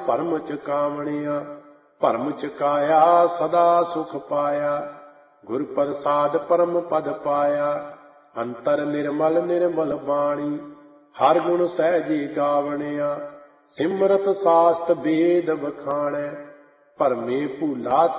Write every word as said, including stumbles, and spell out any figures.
ਭਰਮ ਚੁਕਾਵਣਿਆ। ਭਰਮ ਚੁਕਾਇਆ ਸਦਾ ਸੁਖ ਪਾਇਆ, ਗੁਰ ਪ੍ਰਸਾਦ ਪਰਮ ਪਦ ਪਾਇਆ। ਅੰਤਰ ਨਿਰਮਲ ਨਿਰਮਲ ਬਾਣੀ, ਹਰ ਗੁਣ ਸਹਿਜੇ ਗਾਵਣਿਆ। ਸਿਮਰਤ ਸਾਸਤ ਵੇਦ ਵਖਾਣੈ, ਭਰਮੇ ਭੂਲਾ